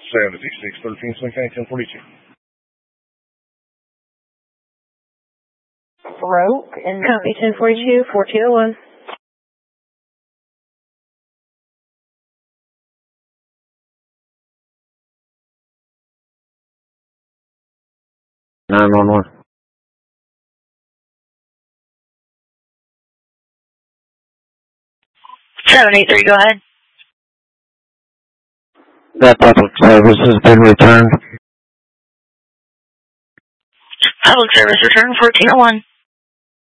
7613 Swing 1042. Broke and copy 1042, 1401. (911) 783, go ahead. That public service has been returned. Public service return 1401.